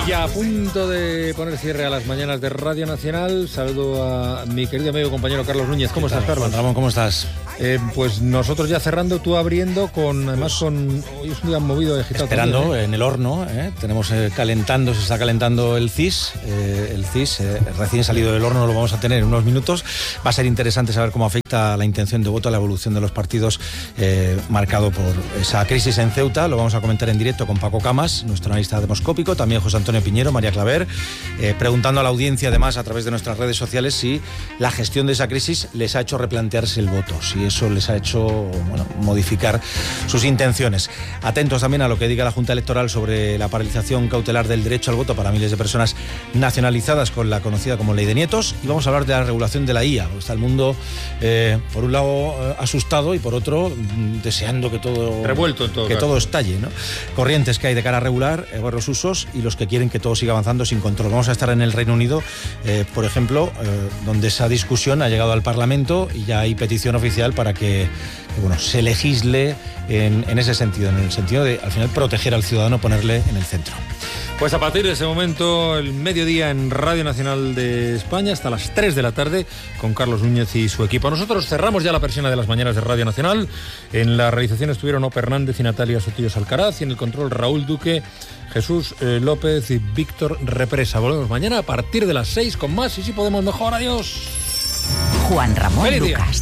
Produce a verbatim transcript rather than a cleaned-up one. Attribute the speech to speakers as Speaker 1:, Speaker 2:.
Speaker 1: Y a punto de poner cierre a las mañanas de Radio Nacional, saludo a mi querido amigo compañero Carlos Núñez. ¿Cómo estás, Carlos?
Speaker 2: Ramón, ¿cómo estás?
Speaker 1: Eh, pues nosotros ya cerrando, tú abriendo, con además con... Hoy es un día movido de agitado.
Speaker 2: Esperando
Speaker 1: también, ¿eh?
Speaker 2: en el horno, ¿eh? Tenemos eh, calentando, se está calentando el C I S, eh, el C I S eh, recién salido del horno, lo vamos a tener en unos minutos. Va a ser interesante saber cómo afecta la intención de voto a la evolución de los partidos, eh, marcado por esa crisis en Ceuta. Lo vamos a comentar en directo con Paco Camas, nuestro analista demoscópico, también José Antonio Piñero, María Claver, eh, preguntando a la audiencia además a través de nuestras redes sociales si la gestión de esa crisis les ha hecho replantearse el voto, si eso les ha hecho, bueno, modificar sus intenciones. Atentos también a lo que diga la Junta Electoral sobre la paralización cautelar del derecho al voto para miles de personas nacionalizadas con la conocida como Ley de Nietos, y vamos a hablar de la regulación de la I A, porque está el mundo eh, por un lado eh, asustado y por otro mm, deseando que todo
Speaker 1: revuelto en todo
Speaker 2: que
Speaker 1: caso.
Speaker 2: todo estalle, ¿no? Corrientes que hay de cara a regular, eh, los usos, y los que quieren que todo siga avanzando sin control. Vamos a estar en el Reino Unido, eh, por ejemplo, eh, donde esa discusión ha llegado al Parlamento y ya hay petición oficial para que, que bueno, se legisle en, en ese sentido, en el sentido de, al final, proteger al ciudadano, ponerle en el centro.
Speaker 1: Pues a partir de ese momento, el mediodía en Radio Nacional de España, hasta las tres de la tarde, con Carlos Núñez y su equipo. Nosotros cerramos ya la persiana de las mañanas de Radio Nacional. En la realización estuvieron Ope Hernández y Natalia Sotillos Alcaraz, y en el control Raúl Duque, Jesús eh, López y Víctor Represa. Volvemos mañana a partir de las seis con más, y si podemos mejor. Adiós.
Speaker 3: Juan Ramón
Speaker 1: ¡Feliz día!
Speaker 3: Lucas.